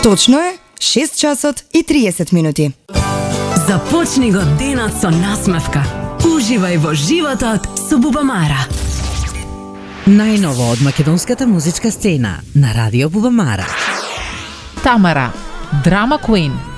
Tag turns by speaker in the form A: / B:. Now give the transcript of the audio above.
A: Точно е 6 часот и 30 минути.
B: Започни го денот со насмевка. Уживај во животот со Бубамара.
C: Најново од македонската музичка сцена на Радио Бубамара.
D: Тамара, драма куин.